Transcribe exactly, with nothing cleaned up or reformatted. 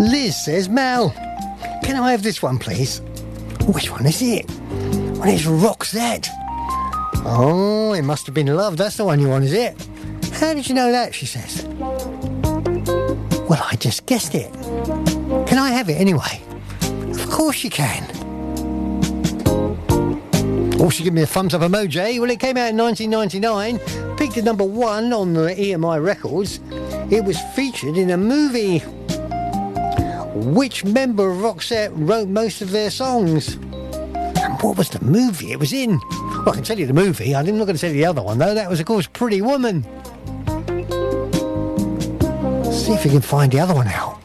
Liz says, Mel, can I have this one, please? Which one is it? Well, it's Roxette. Oh, it must have been Love. That's the one you want, is it? How did you know that, she says. Well, I just guessed it. Can I have it anyway? Of course you can. Oh, she gave me a thumbs up emoji. Well, it came out in nineteen ninety-nine, peaked at number one on the E M I records. It was featured in a movie. Which member of Roxette wrote most of their songs? And what was the movie it was in? Well, I can tell you the movie. I'm not going to tell you the other one, though. That was, of course, Pretty Woman. See if you can find the other one out.